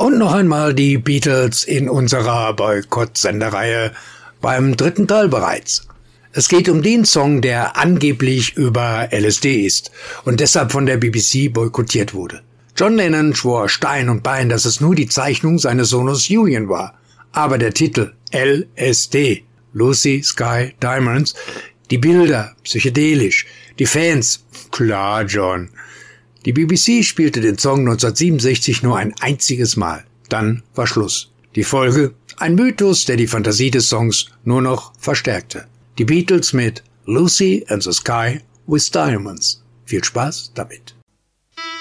Und noch einmal die Beatles in unserer Boykott-Sendereihe beim 3. Teil bereits. Es geht um den Song, der angeblich über LSD ist und deshalb von der BBC boykottiert wurde. John Lennon schwor Stein und Bein, dass es nur die Zeichnung seines Sohnes Julian war. Aber der Titel LSD, Lucy, Sky, Diamonds, die Bilder, psychedelisch, die Fans, klar John. Die BBC spielte den Song 1967 nur ein einziges Mal. Dann war Schluss. Die Folge? Ein Mythos, der die Fantasie des Songs nur noch verstärkte. Die Beatles mit Lucy and the Sky with Diamonds. Viel Spaß damit.